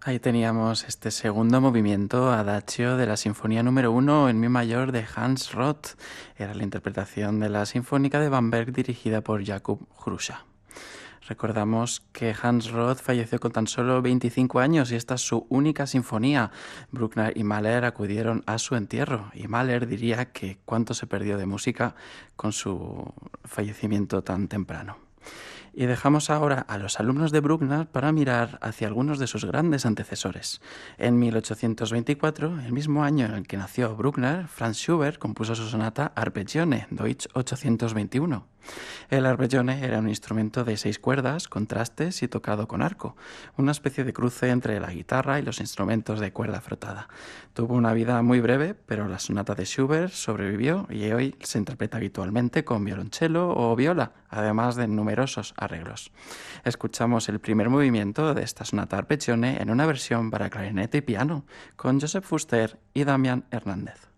Ahí teníamos este segundo movimiento adagio de la Sinfonía número 1 en mi mayor de Hans Roth. Era la interpretación de la Sinfónica de Bamberg dirigida por Jakub Hrusa. Recordamos que Hans Roth falleció con tan solo 25 años y esta es su única sinfonía. Bruckner y Mahler acudieron a su entierro y Mahler diría que cuánto se perdió de música con su fallecimiento tan temprano. Y dejamos ahora a los alumnos de Bruckner para mirar hacia algunos de sus grandes antecesores. En 1824, el mismo año en el que nació Bruckner, Franz Schubert compuso su sonata Arpeggione, Deutsch 821. El arpeggione era un instrumento de 6 cuerdas, con trastes y tocado con arco, una especie de cruce entre la guitarra y los instrumentos de cuerda frotada. Tuvo una vida muy breve, pero la sonata de Schubert sobrevivió y hoy se interpreta habitualmente con violonchelo o viola, además de numerosos arreglos. Escuchamos el primer movimiento de esta sonata arpeggione en una versión para clarinete y piano, con Joseph Fuster y Damian Hernández.